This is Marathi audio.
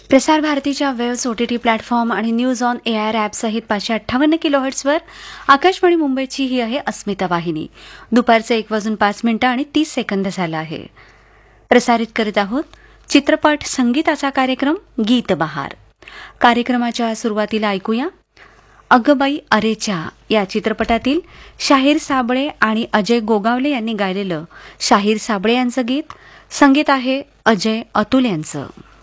प्रसार भारतीच्या वेव्स OTT प्लॅटफॉर्म आणि न्यूज ऑन AIR ॲप सहित 558 किलोहर्ट्झवर आकाशवाणी मुंबईची ही आहे अस्मिता वाहिनी. दुपारचे 1:05 आणि 30 सेकंद झाला आहे. प्रसारित करीत आहोत चित्रपट संगीताचा कार्यक्रम गीत बहार. कार्यक्रमाच्या सुरुवातीला ऐकूया अगबाई अरेच्या या चित्रपटातील शाहीर साबळे आणि अजय गोगावले यांनी गायलेलं शाहीर साबळे यांचं गीत. संगीत आहे अजय अतुल यांचं.